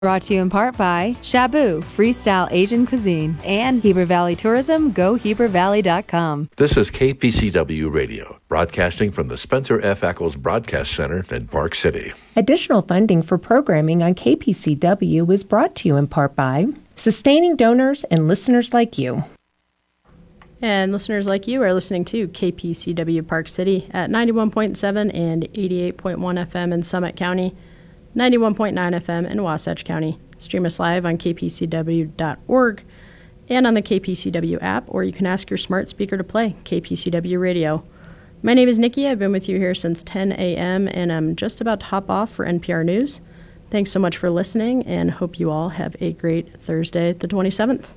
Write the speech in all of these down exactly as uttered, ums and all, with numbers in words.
Brought to you in part by Shabu, Freestyle Asian Cuisine, and Heber Valley Tourism, go heber valley dot com. This is K P C W Radio, broadcasting from the Spencer F. Eccles Broadcast Center in Park City. Additional funding for programming on K P C W is brought to you in part by sustaining donors and listeners like you. And listeners like you are listening to K P C W Park City at ninety-one point seven and eighty-eight point one F M in Summit County, ninety-one point nine F M in Wasatch County. Stream us live on k p c w dot org and on the K P C W app, or you can ask your smart speaker to play K P C W Radio. My name is Nikki. I've been with you here since ten a.m., and I'm just about to hop off for N P R News. Thanks so much for listening, and hope you all have a great Thursday, the twenty-seventh.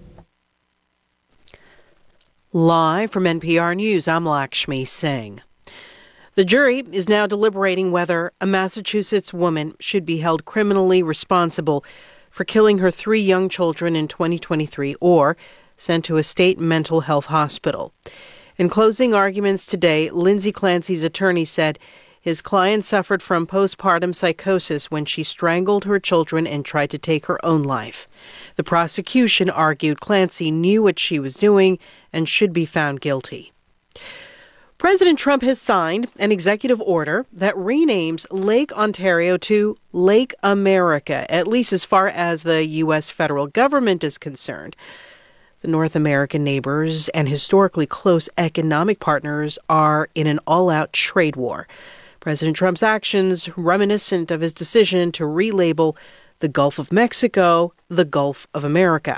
Live from N P R News, I'm Lakshmi Singh. The jury is now deliberating whether a Massachusetts woman should be held criminally responsible for killing her three young children in twenty twenty-three or sent to a state mental health hospital. In closing arguments today, Lindsay Clancy's attorney said his client suffered from postpartum psychosis when she strangled her children and tried to take her own life. The prosecution argued Clancy knew what she was doing and should be found guilty. President Trump has signed an executive order that renames Lake Ontario to Lake America, at least as far as the U S federal government is concerned. The North American neighbors and historically close economic partners are in an all-out trade war. President Trump's actions reminiscent of his decision to relabel the Gulf of Mexico the Gulf of America.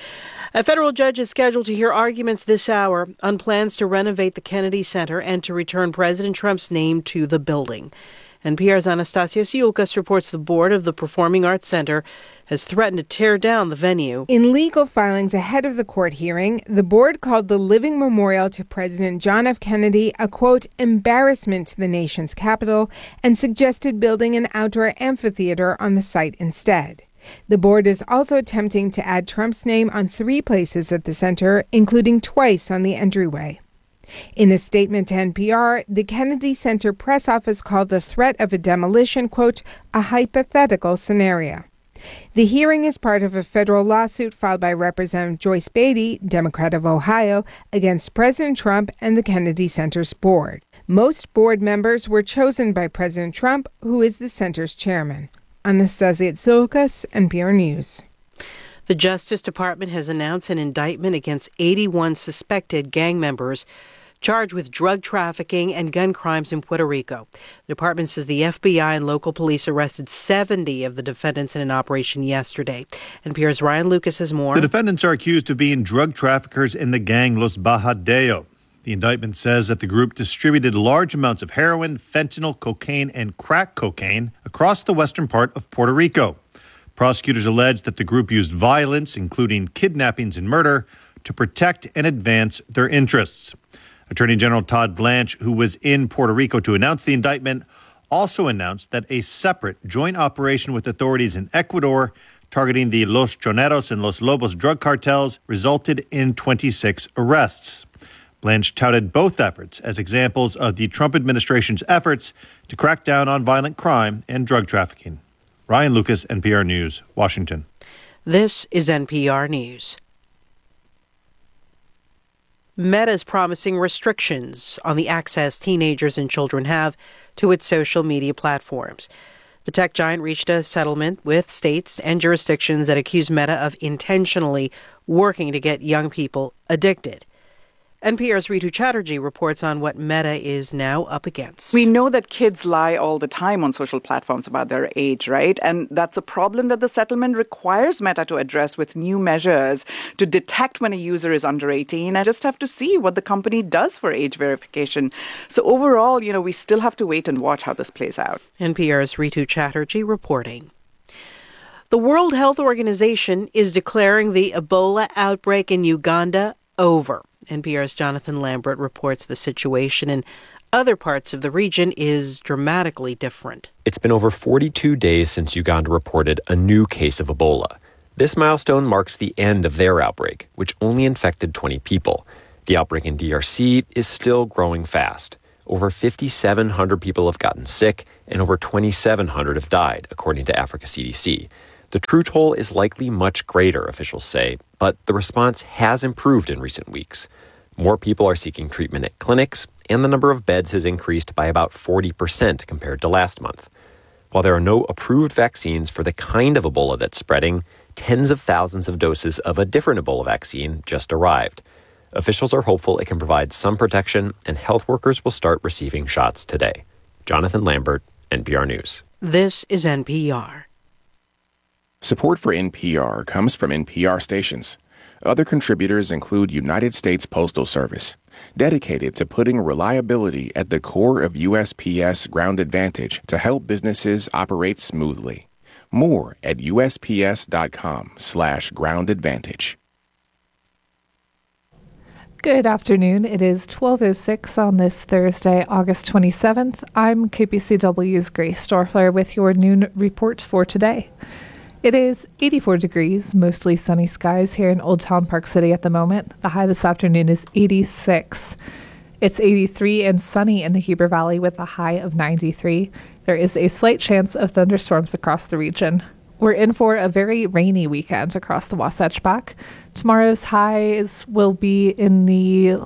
A federal judge is scheduled to hear arguments this hour on plans to renovate the Kennedy Center and to return President Trump's name to the building. N P R's Anastasia Siulkas reports the board of the Performing Arts Center has threatened to tear down the venue. In legal filings ahead of the court hearing, the board called the living memorial to President John F. Kennedy a, quote, embarrassment to the nation's capital, and suggested building an outdoor amphitheater on the site instead. The board is also attempting to add Trump's name on three places at the center, including twice on the entryway. In a statement to N P R, the Kennedy Center press office called the threat of a demolition, quote, a hypothetical scenario. The hearing is part of a federal lawsuit filed by Representative Joyce Beatty, Democrat of Ohio, against President Trump and the Kennedy Center's board. Most board members were chosen by President Trump, who is the center's chairman. Anastasia Siulkas, N P R News. The Justice Department has announced an indictment against eighty-one suspected gang members charged with drug trafficking and gun crimes in Puerto Rico. The department says the F B I and local police arrested seventy of the defendants in an operation yesterday. N P R's Ryan Lucas has more. The defendants are accused of being drug traffickers in the gang Los Bajadeo. The indictment says that the group distributed large amounts of heroin, fentanyl, cocaine, and crack cocaine across the western part of Puerto Rico. Prosecutors allege that the group used violence, including kidnappings and murder, to protect and advance their interests. Attorney General Todd Blanche, who was in Puerto Rico to announce the indictment, also announced that a separate joint operation with authorities in Ecuador targeting the Los Choneros and Los Lobos drug cartels resulted in twenty-six arrests. Blanche touted both efforts as examples of the Trump administration's efforts to crack down on violent crime and drug trafficking. Ryan Lucas, N P R News, Washington. This is N P R News. Meta is promising restrictions on the access teenagers and children have to its social media platforms. The tech giant reached a settlement with states and jurisdictions that accuse Meta of intentionally working to get young people addicted. N P R's Ritu Chatterjee reports on what Meta is now up against. We know that kids lie all the time on social platforms about their age, right? And that's a problem that the settlement requires Meta to address with new measures to detect when a user is under eighteen. I just have to see what the company does for age verification. So overall, you know, we still have to wait and watch how this plays out. N P R's Ritu Chatterjee reporting. The World Health Organization is declaring the Ebola outbreak in Uganda over. N P R's Jonathan Lambert reports the situation in other parts of the region is dramatically different. It's been over forty-two days since Uganda reported a new case of Ebola. This milestone marks the end of their outbreak, which only infected twenty people. The outbreak in D R C is still growing fast. Over five thousand seven hundred people have gotten sick, and over two thousand seven hundred have died, according to Africa C D C. The true toll is likely much greater, officials say, but the response has improved in recent weeks. More people are seeking treatment at clinics, and the number of beds has increased by about forty percent compared to last month. While there are no approved vaccines for the kind of Ebola that's spreading, tens of thousands of doses of a different Ebola vaccine just arrived. Officials are hopeful it can provide some protection, and health workers will start receiving shots today. Jonathan Lambert, N P R News. This is N P R. Support for N P R comes from N P R stations. Other contributors include United States Postal Service, dedicated to putting reliability at the core of U S P S Ground Advantage to help businesses operate smoothly. More at usps.com slash ground advantage. Good afternoon. It is twelve oh six on this Thursday, August twenty-seventh. I'm K P C W's Grace Storfler with your noon report for today. It is eighty-four degrees, mostly sunny skies here in Old Town Park City at the moment. The high this afternoon is eighty-six. It's eighty-three and sunny in the Heber Valley with a high of ninety-three. There is a slight chance of thunderstorms across the region. We're in for a very rainy weekend across the Wasatch Back. Tomorrow's highs will be in the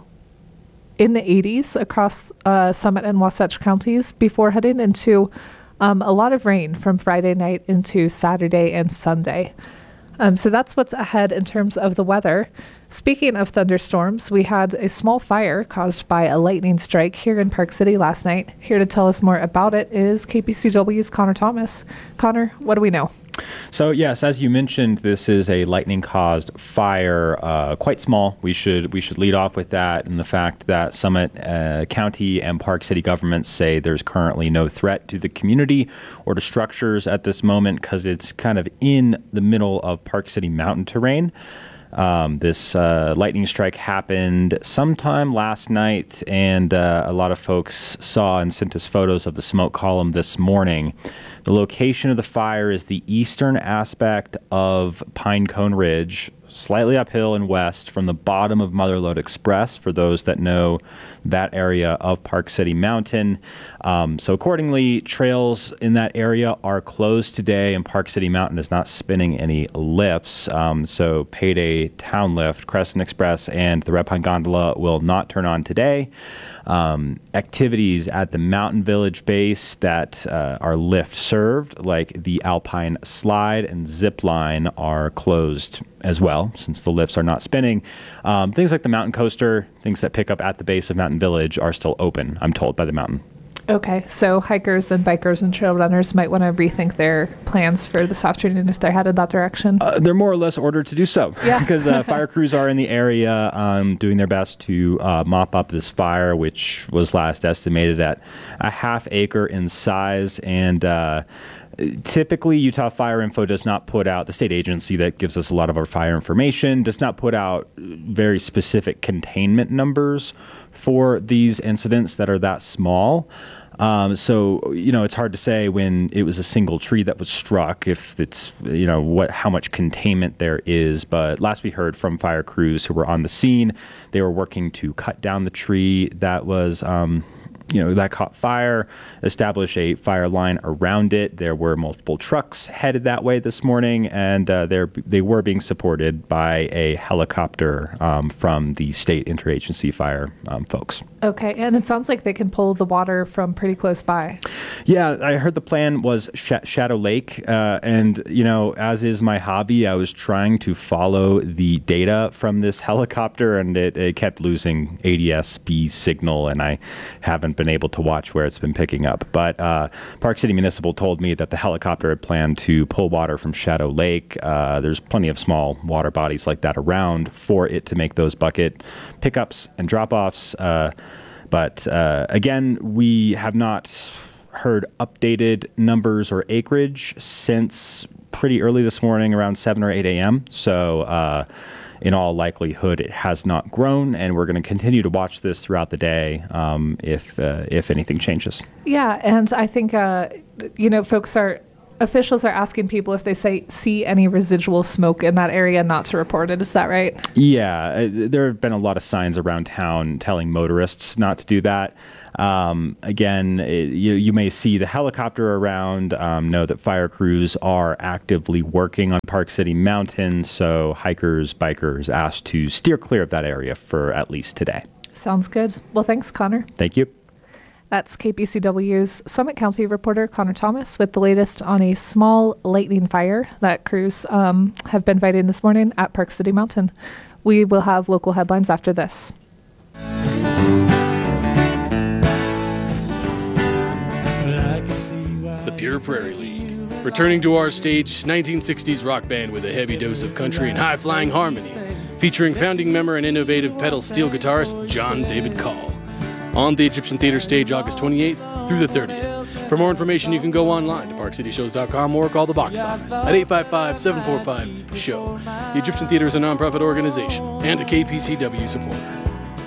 in the eighties across uh, Summit and Wasatch counties before heading into Um, a lot of rain from Friday night into Saturday and Sunday. Um, so that's what's ahead in terms of the weather. Speaking of thunderstorms, we had a small fire caused by a lightning strike here in Park City last night. Here to tell us more about it is K P C W's Connor Thomas. Connor, what do we know? So, yes, as you mentioned, this is a lightning-caused fire, uh, quite small. We should we should lead off with that and the fact that Summit uh, County and Park City governments say there's currently no threat to the community or to structures at this moment because it's kind of in the middle of Park City mountain terrain. Um, this uh, lightning strike happened sometime last night, and uh, a lot of folks saw and sent us photos of the smoke column this morning. The location of the fire is the eastern aspect of Pinecone Ridge, slightly uphill and west from the bottom of Mother Lode Express, for those that know that area of Park City Mountain. Um, so accordingly, trails in that area are closed today, and Park City Mountain is not spinning any lifts. Um, so Payday Town Lift, Crescent Express, and the Red Pine Gondola will not turn on today. Um, activities at the Mountain Village base that uh, are lift served, like the Alpine Slide and Zip Line, are closed as well, since the lifts are not spinning. Um, things like the Mountain Coaster, things that pick up at the base of Mountain Village, are still open, I'm told, by the mountain. Okay, so hikers and bikers and trail runners might want to rethink their plans for this afternoon if they're headed that direction. Uh, they're more or less ordered to do so. Yeah. Because uh, fire crews are in the area um, doing their best to uh, mop up this fire, which was last estimated at a half acre in size. And uh, typically, Utah Fire Info does not put out, the state agency that gives us a lot of our fire information, does not put out very specific containment numbers for these incidents that are that small. Um, so, you know, it's hard to say when it was a single tree that was struck, if it's, you know, what how much containment there is. But last we heard from fire crews who were on the scene, they were working to cut down the tree that was, um, you know, that caught fire, establish a fire line around it. There were multiple trucks headed that way this morning, and uh, they're, they were being supported by a helicopter um, from the state interagency fire um, folks. Okay, and it sounds like they can pull the water from pretty close by. Yeah, I heard the plan was Sh- Shadow Lake, uh, and, you know, as is my hobby, I was trying to follow the data from this helicopter, and it, it kept losing A D S B signal, and I haven't been able to watch where it's been picking up. But uh, Park City Municipal told me that the helicopter had planned to pull water from Shadow Lake. Uh, there's plenty of small water bodies like that around for it to make those bucket pickups and drop-offs. Uh, but uh, again, we have not heard updated numbers or acreage since pretty early this morning, around seven or eight a.m. So uh, in all likelihood, it has not grown, and we're going to continue to watch this throughout the day um, if uh, if anything changes. Yeah, and I think, uh, you know, folks are, officials are asking people if they say see any residual smoke in that area not to report it. Is that right? Yeah, uh, there have been a lot of signs around town telling motorists not to do that. Um, again, it, you, you may see the helicopter around. Um, know that fire crews are actively working on Park City Mountain, so hikers, bikers asked to steer clear of that area for at least today. Sounds good. Well, thanks, Connor. Thank you. That's K P C W's Summit County reporter Connor Thomas with the latest on a small lightning fire that crews um, have been fighting this morning at Park City Mountain. We will have local headlines after this. The Pure Prairie League. Returning to our stage, nineteen sixties rock band with a heavy dose of country and high-flying harmony, featuring founding member and innovative pedal steel guitarist John David Call. On the Egyptian Theater stage August twenty-eighth through the thirtieth. For more information, you can go online to park city shows dot com or call the box office at eight five five, seven four five, S H O W. The Egyptian Theater is a nonprofit organization and a K P C W supporter.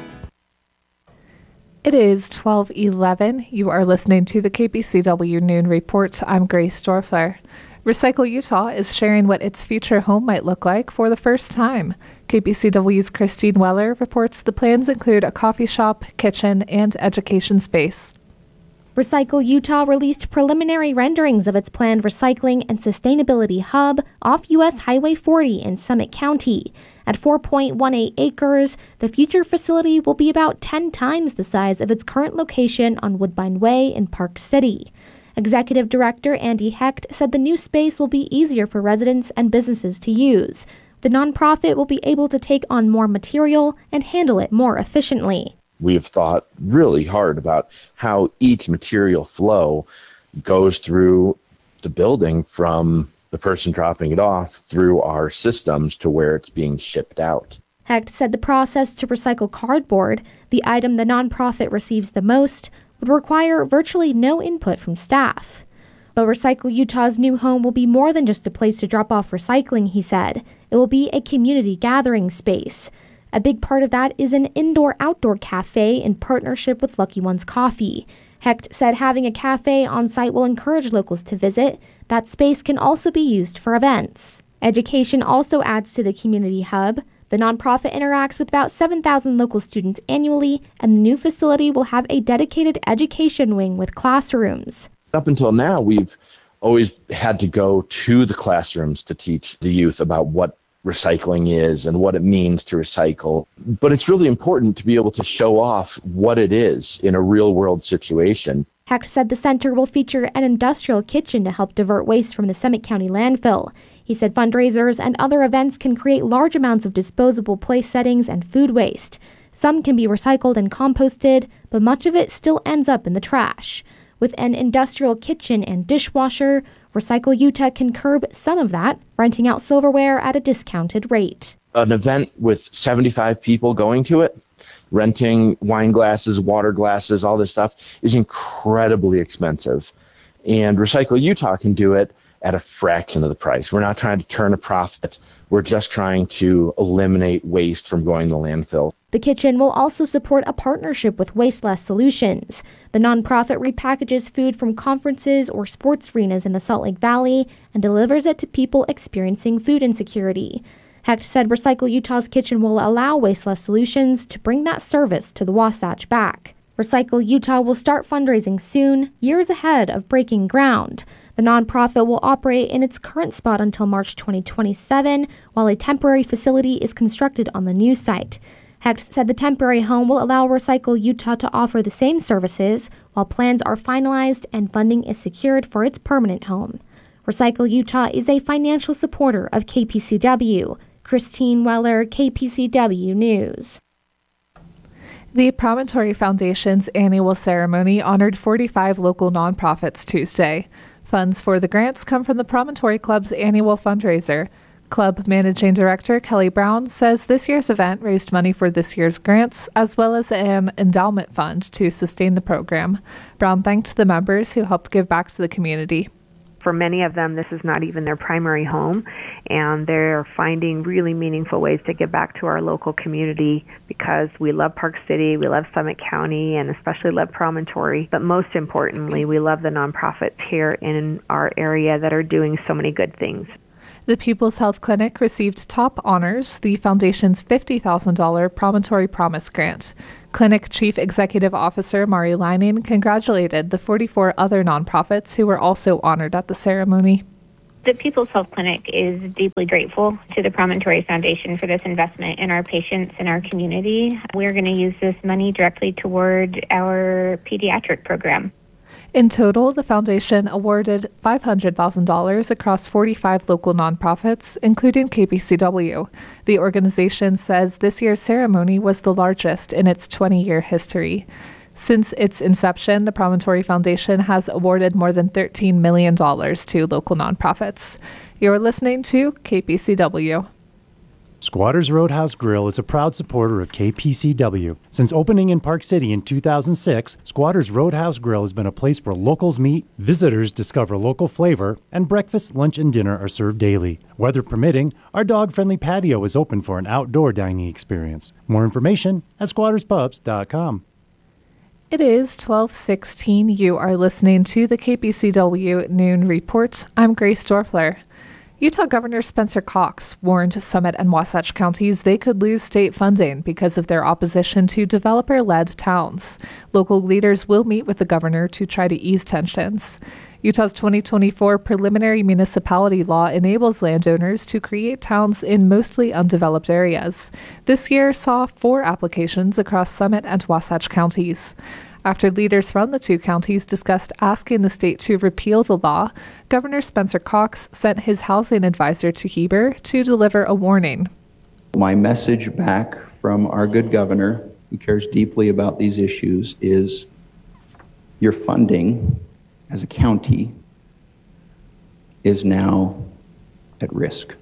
It is twelve eleven. You are listening to the K P C W Noon Report. I'm Grace Dorfler. Recycle Utah is sharing what its future home might look like for the first time. K P C W's Christine Weller reports the plans include a coffee shop, kitchen, and education space. Recycle Utah released preliminary renderings of its planned recycling and sustainability hub off U S Highway forty in Summit County. At four point one eight acres, the future facility will be about ten times the size of its current location on Woodbine Way in Park City. Executive Director Andy Hecht said the new space will be easier for residents and businesses to use. The nonprofit will be able to take on more material and handle it more efficiently. We have thought really hard about how each material flow goes through the building from the person dropping it off through our systems to where it's being shipped out. Hecht said the process to recycle cardboard, the item the nonprofit receives the most, would require virtually no input from staff. But Recycle Utah's new home will be more than just a place to drop off recycling, he said. It will be a community gathering space. A big part of that is an indoor-outdoor cafe in partnership with Lucky Ones Coffee. Hecht said having a cafe on site will encourage locals to visit. That space can also be used for events. Education also adds to the community hub. The nonprofit interacts with about seven thousand local students annually, and the new facility will have a dedicated education wing with classrooms. Up until now, we've always had to go to the classrooms to teach the youth about what recycling is and what it means to recycle. But it's really important to be able to show off what it is in a real-world situation. Hecht said the center will feature an industrial kitchen to help divert waste from the Summit County landfill. He said fundraisers and other events can create large amounts of disposable place settings and food waste. Some can be recycled and composted, but much of it still ends up in the trash. With an industrial kitchen and dishwasher, Recycle Utah can curb some of that, renting out silverware at a discounted rate. An event with seventy-five people going to it, renting wine glasses, water glasses, all this stuff is incredibly expensive. And Recycle Utah can do it at a fraction of the price. We're not trying to turn a profit. We're just trying to eliminate waste from going to landfill. The kitchen will also support a partnership with Waste Less Solutions. The nonprofit repackages food from conferences or sports arenas in the Salt Lake Valley and delivers it to people experiencing food insecurity. Hecht said Recycle Utah's kitchen will allow Waste Less Solutions to bring that service to the Wasatch back. Recycle Utah will start fundraising soon, years ahead of breaking ground. The nonprofit will operate in its current spot until March twenty twenty-seven, while a temporary facility is constructed on the new site. Hecht said the temporary home will allow Recycle Utah to offer the same services, while plans are finalized and funding is secured for its permanent home. Recycle Utah is a financial supporter of K P C W. Christine Weller, K P C W News. The Promontory Foundation's annual ceremony honored forty-five local nonprofits Tuesday. Funds for the grants come from the Promontory Club's annual fundraiser. Club Managing Director Kelly Brown says this year's event raised money for this year's grants, as well as an endowment fund to sustain the program. Brown thanked the members who helped give back to the community. For many of them, this is not even their primary home, and they're finding really meaningful ways to give back to our local community because we love Park City, we love Summit County, and especially love Promontory. But most importantly, we love the nonprofits here in our area that are doing so many good things. The People's Health Clinic received top honors, the foundation's fifty thousand dollars Promontory Promise Grant. Clinic Chief Executive Officer Mari Leining congratulated the forty-four other nonprofits who were also honored at the ceremony. The People's Health Clinic is deeply grateful to the Promontory Foundation for this investment in our patients and our community. We're going to use this money directly toward our pediatric program. In total, the foundation awarded five hundred thousand dollars across forty-five local nonprofits, including K P C W. The organization says this year's ceremony was the largest in its twenty-year history. Since its inception, the Promontory Foundation has awarded more than thirteen million dollars to local nonprofits. You're listening to K P C W. Squatters Roadhouse Grill is a proud supporter of K P C W. Since opening in Park City in two thousand six, Squatters Roadhouse Grill has been a place where locals meet, visitors discover local flavor, and breakfast, lunch, and dinner are served daily. Weather permitting, our dog-friendly patio is open for an outdoor dining experience. More information at squatters pubs dot com. It is twelve sixteen. You are listening to the K P C W Noon Report. I'm Grace Dorfler. Utah Governor Spencer Cox warned Summit and Wasatch counties they could lose state funding because of their opposition to developer-led towns. Local leaders will meet with the governor to try to ease tensions. Utah's twenty twenty-four preliminary municipality law enables landowners to create towns in mostly undeveloped areas. This year saw four applications across Summit and Wasatch counties. After leaders from the two counties discussed asking the state to repeal the law, Governor Spencer Cox sent his housing advisor to Heber to deliver a warning. My message back from our good governor, who cares deeply about these issues, is your funding as a county is now at risk,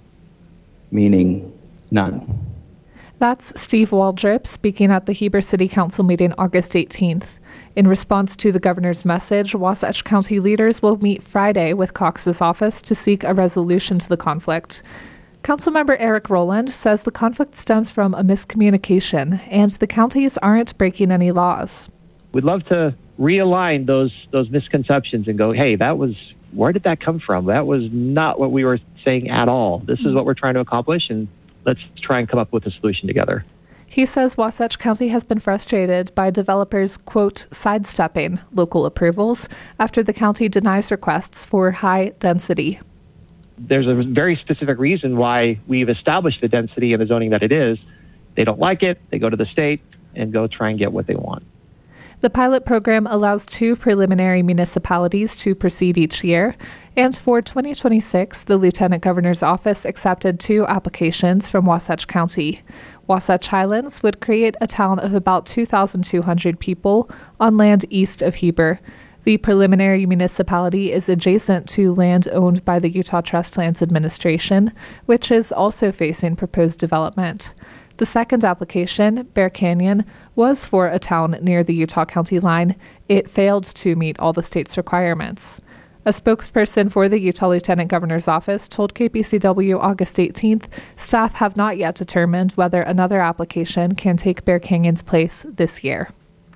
meaning none. That's Steve Waldrip speaking at the Heber City Council meeting August eighteenth. In response to the governor's message, Wasatch County leaders will meet Friday with Cox's office to seek a resolution to the conflict. Councilmember Eric Rowland says the conflict stems from a miscommunication and the counties aren't breaking any laws. We'd love to realign those those misconceptions and go, hey, that was, where did that come from? That was not what we were saying at all. This is what we're trying to accomplish, and let's try and come up with a solution together. He says Wasatch County has been frustrated by developers, quote, sidestepping local approvals after the county denies requests for high density. There's a very specific reason why we've established the density and the zoning that it is. They don't like it. They go to the state and go try and get what they want. The pilot program allows two preliminary municipalities to proceed each year, and for twenty twenty-six, the Lieutenant Governor's Office accepted two applications from Wasatch County. Wasatch Highlands would create a town of about two thousand two hundred people on land east of Heber. The preliminary municipality is adjacent to land owned by the Utah Trust Lands Administration, which is also facing proposed development. The second application, Bear Canyon, was for a town near the Utah County line. It failed to meet all the state's requirements. A spokesperson for the Utah Lieutenant Governor's Office told K P C W August eighteenth staff have not yet determined whether another application can take Bear Canyon's place this year.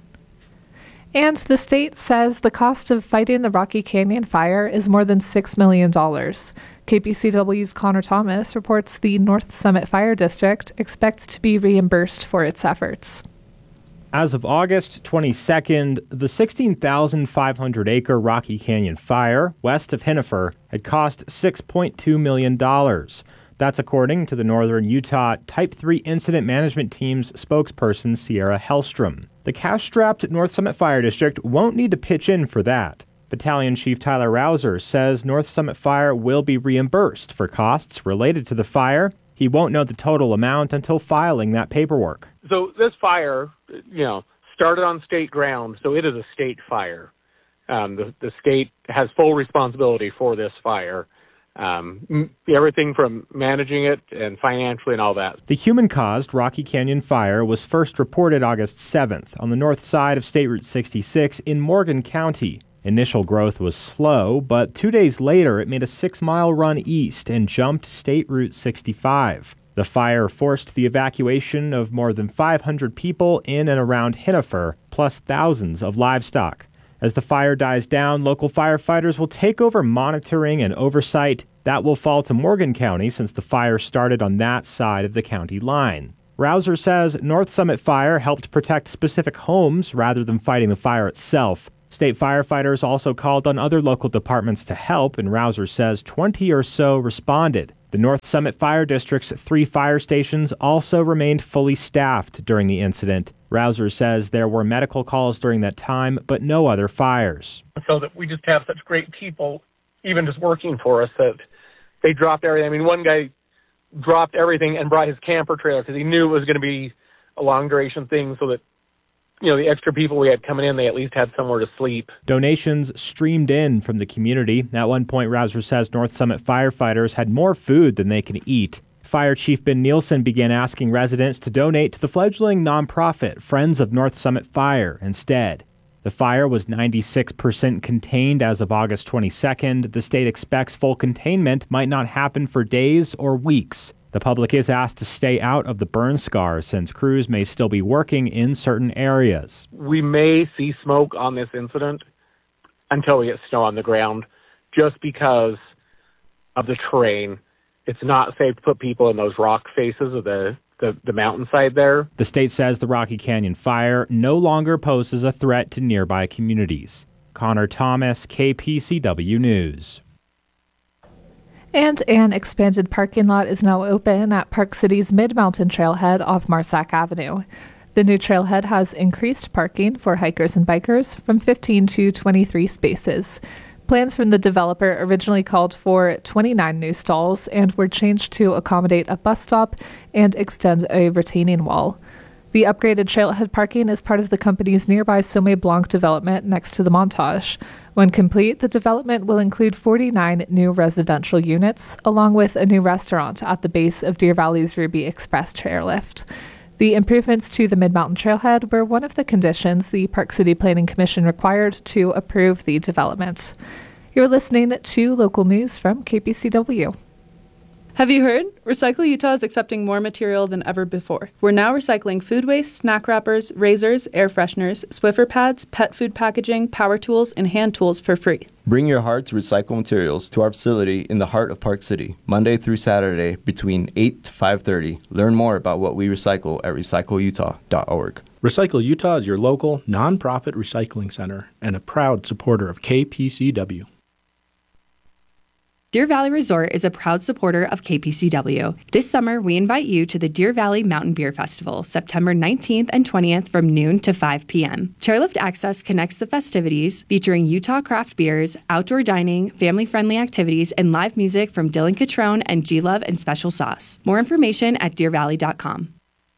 And the state says the cost of fighting the Rocky Canyon fire is more than six million dollars. K P C W's Connor Thomas reports the North Summit Fire District expects to be reimbursed for its efforts. As of August twenty-second, the sixteen thousand five hundred acre Rocky Canyon fire west of Hennifer had cost six point two million dollars. That's according to the Northern Utah Type three Incident Management Team's spokesperson, Sierra Hellstrom. The cash-strapped North Summit Fire District won't need to pitch in for that. Battalion Chief Tyler Rouser says North Summit Fire will be reimbursed for costs related to the fire. He won't know the total amount until filing that paperwork. So this fire, you know, started on state ground, so it is a state fire. Um, the, the state has full responsibility for this fire. Um, everything from managing it and financially and all that. The human-caused Rocky Canyon fire was first reported August seventh on the north side of State Route sixty-six in Morgan County. Initial growth was slow, but two days later it made a six-mile run east and jumped State Route sixty-five. The fire forced the evacuation of more than five hundred people in and around Hennifer, plus thousands of livestock. As the fire dies down, local firefighters will take over monitoring and oversight. That will fall to Morgan County since the fire started on that side of the county line. Rouser says North Summit Fire helped protect specific homes rather than fighting the fire itself. State firefighters also called on other local departments to help, and Rouser says twenty or so responded. The North Summit Fire District's three fire stations also remained fully staffed during the incident. Rouser says there were medical calls during that time, but no other fires. So that we just have such great people, even just working for us, that they dropped everything. I mean, one guy dropped everything and brought his camper trailer because he knew it was going to be a long duration thing, so that, you know, the extra people we had coming in, they at least had somewhere to sleep. Donations streamed in from the community. At one point, Rouser says North Summit firefighters had more food than they could eat. Fire Chief Ben Nielsen began asking residents to donate to the fledgling nonprofit Friends of North Summit Fire instead. The fire was ninety-six percent contained as of August twenty-second. The state expects full containment might not happen for days or weeks. The public is asked to stay out of the burn scars since crews may still be working in certain areas. We may see smoke on this incident until we get snow on the ground, just because of the terrain. It's not safe to put people in those rock faces of the, the, the mountainside there. The state says the Rocky Canyon fire no longer poses a threat to nearby communities. Connor Thomas, K P C W News. And an expanded parking lot is now open at Park City's Mid-Mountain Trailhead off Marsac Avenue. The new trailhead has increased parking for hikers and bikers from fifteen to twenty-three spaces. Plans from the developer originally called for twenty-nine new stalls and were changed to accommodate a bus stop and extend a retaining wall. The upgraded trailhead parking is part of the company's nearby Sommet Blanc development next to the Montage. When complete, the development will include forty-nine new residential units, along with a new restaurant at the base of Deer Valley's Ruby Express chairlift. The improvements to the Mid-Mountain Trailhead were one of the conditions the Park City Planning Commission required to approve the development. You're listening to local news from K P C W. Have you heard? Recycle Utah is accepting more material than ever before. We're now recycling food waste, snack wrappers, razors, air fresheners, Swiffer pads, pet food packaging, power tools, and hand tools for free. Bring your heart to recycle materials to our facility in the heart of Park City, Monday through Saturday between eight to five thirty. Learn more about what we recycle at recycle utah dot org. Recycle Utah is your local, nonprofit recycling center and a proud supporter of K P C W. Deer Valley Resort is a proud supporter of K P C W. This summer, we invite you to the Deer Valley Mountain Beer Festival, September nineteenth and twentieth from noon to five p.m. Chairlift Access connects the festivities, featuring Utah craft beers, outdoor dining, family-friendly activities, and live music from Dylan Catrone and G-Love and Special Sauce. More information at deer valley dot com.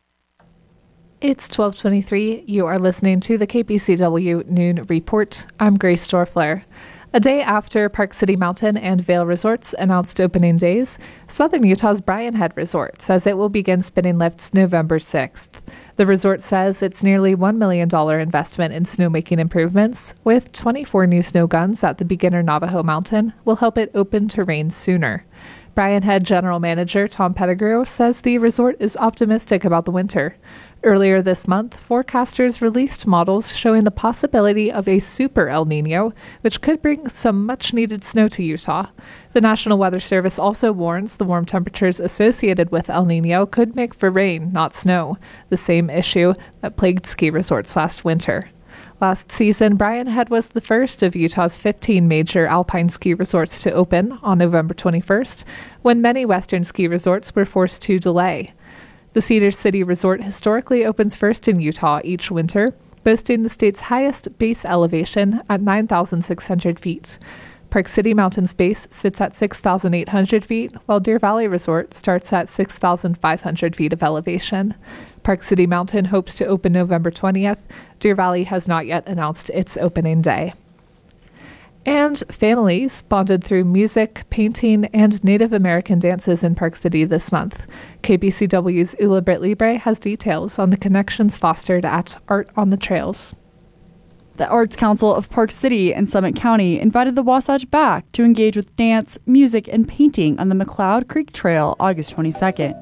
It's twelve twenty-three. You are listening to the K P C W Noon Report. I'm Grace Storfler. A day after Park City Mountain and Vail Resorts announced opening days, Southern Utah's Brian Head Resort says it will begin spinning lifts November sixth. The resort says its nearly one million dollars investment in snowmaking improvements, with twenty-four new snow guns at the beginner Navajo Mountain, will help it open terrain sooner. Brian Head General Manager Tom Pettigrew says the resort is optimistic about the winter. Earlier this month, forecasters released models showing the possibility of a super El Nino, which could bring some much-needed snow to Utah. The National Weather Service also warns the warm temperatures associated with El Nino could make for rain, not snow, the same issue that plagued ski resorts last winter. Last season, Brian Head was the first of Utah's fifteen major alpine ski resorts to open on November twenty-first, when many western ski resorts were forced to delay. The Cedar City Resort historically opens first in Utah each winter, boasting the state's highest base elevation at nine thousand six hundred feet. Park City Mountain's base sits at six thousand eight hundred feet, while Deer Valley Resort starts at six thousand five hundred feet of elevation. Park City Mountain hopes to open November twentieth. Deer Valley has not yet announced its opening day. And families bonded through music, painting, and Native American dances in Park City this month. K B C W's Ula Britt Libre has details on the connections fostered at Art on the Trails. The Arts Council of Park City and Summit County invited the Wasatch back to engage with dance, music, and painting on the McLeod Creek Trail August twenty-second.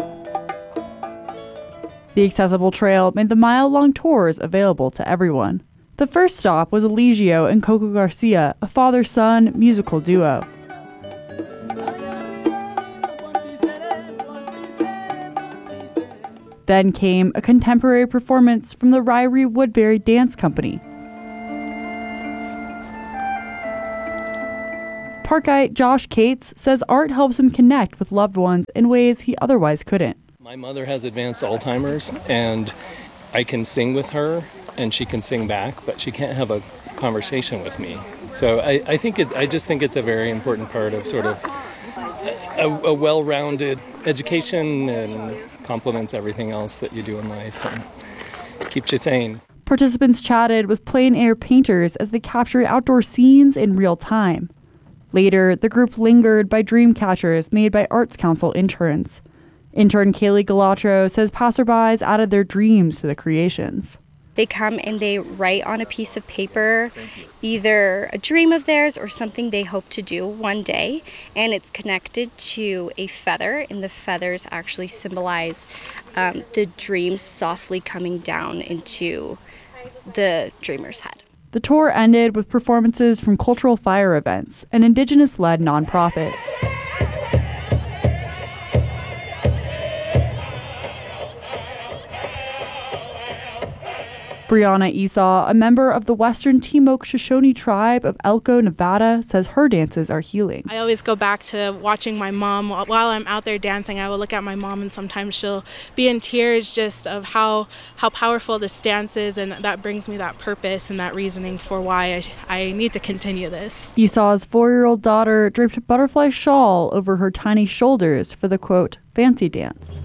The accessible trail made the mile-long tours available to everyone. The first stop was Eligio and Coco Garcia, a father-son musical duo. Then came a contemporary performance from the Ryrie Woodbury Dance Company. Parkite Josh Cates says art helps him connect with loved ones in ways he otherwise couldn't. My mother has advanced Alzheimer's, and I can sing with her, and she can sing back, but she can't have a conversation with me. So I, I think it, I just think it's a very important part of sort of a, a well-rounded education and complements everything else that you do in life and keeps you sane. Participants chatted with plein air painters as they captured outdoor scenes in real time. Later, the group lingered by dream catchers made by Arts Council interns. Intern Kaylee Galatro says passerbys added their dreams to the creations. They come and they write on a piece of paper either a dream of theirs or something they hope to do one day, and it's connected to a feather, and the feathers actually symbolize um, the dreams softly coming down into the dreamer's head. The tour ended with performances from Cultural Fire Events, an Indigenous-led nonprofit. Brianna Esau, a member of the Western Timok Shoshone tribe of Elko, Nevada, says her dances are healing. I always go back to watching my mom. While I'm out there dancing, I will look at my mom, and sometimes she'll be in tears just of how, how powerful this dance is, and that brings me that purpose and that reasoning for why I, I need to continue this. Esau's four-year-old daughter draped a butterfly shawl over her tiny shoulders for the, quote, fancy dance.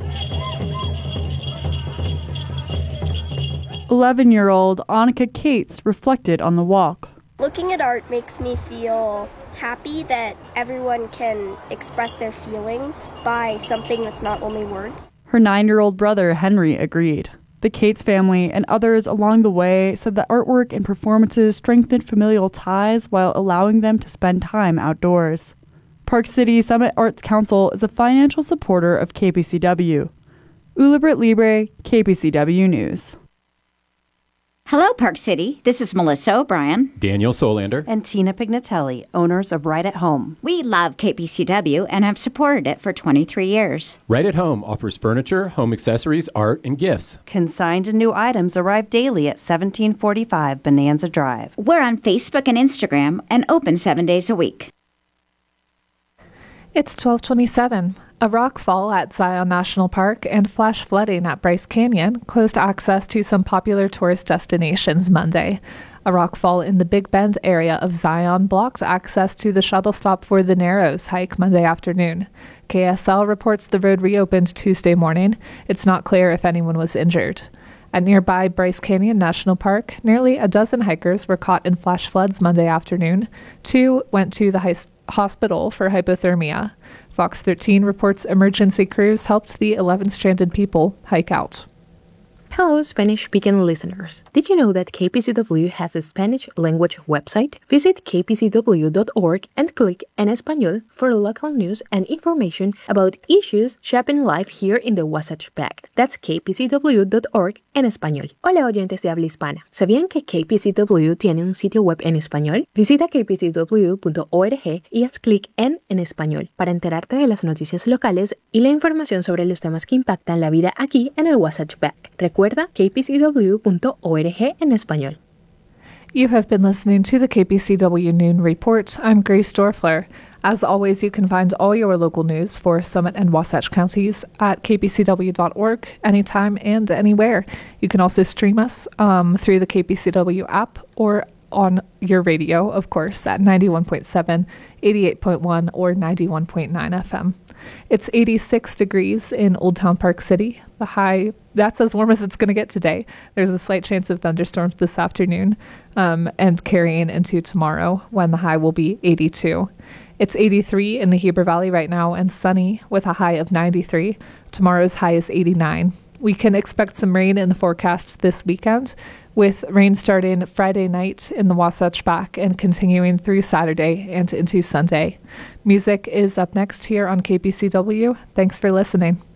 eleven-year-old Annika Cates reflected on the walk. Looking at art makes me feel happy that everyone can express their feelings by something that's not only words. Her nine-year-old brother Henry agreed. The Cates family and others along the way said that artwork and performances strengthened familial ties while allowing them to spend time outdoors. Park City Summit Arts Council is a financial supporter of K P C W. Ulibrit Libre, K P C W News. Hello, Park City. This is Melissa O'Brien, Daniel Solander, and Tina Pignatelli, owners of Right at Home. We love K P C W and have supported it for twenty-three years. Right at Home offers furniture, home accessories, art, and gifts. Consigned and new items arrive daily at seventeen forty-five Bonanza Drive. We're on Facebook and Instagram and open seven days a week. It's twelve twenty-seven. A rock fall at Zion National Park and flash flooding at Bryce Canyon closed access to some popular tourist destinations Monday. A rock fall in the Big Bend area of Zion blocked access to the shuttle stop for the Narrows hike Monday afternoon. K S L reports the road reopened Tuesday morning. It's not clear if anyone was injured. At nearby Bryce Canyon National Park, nearly a dozen hikers were caught in flash floods Monday afternoon. Two went to the high hospital for hypothermia. Fox thirteen reports emergency crews helped the eleven stranded people hike out. Hello, Spanish-speaking listeners. Did you know that K P C W has a Spanish language website? Visit k p c w dot org and click En Español for local news and information about issues shaping life here in the Wasatch Back. That's k p c w dot org en español. Hola, oyentes de habla hispana. ¿Sabían que K P C W tiene un sitio web en español? Visita k p c w punto org y haz clic en En Español para enterarte de las noticias locales y la información sobre los temas que impactan la vida aquí en el Wasatch Back. Recuerda k p c w punto org en español. You have been listening to the K P C W Noon Report. I'm Grace Dorfler. As always, you can find all your local news for Summit and Wasatch counties at k p c w dot org anytime and anywhere. You can also stream us um, through the K P C W app or on your radio, of course, at ninety-one point seven, eighty-eight point one, or ninety-one point nine F M. It's eighty-six degrees in Old Town Park City. The high, that's as warm as it's going to get today. There's a slight chance of thunderstorms this afternoon um, and carrying into tomorrow when the high will be eighty-two. It's eighty-three in the Heber Valley right now and sunny with a high of ninety-three. Tomorrow's high is eighty-nine. We can expect some rain in the forecast this weekend, with rain starting Friday night in the Wasatch Back and continuing through Saturday and into Sunday. Music is up next here on K P C W. Thanks for listening.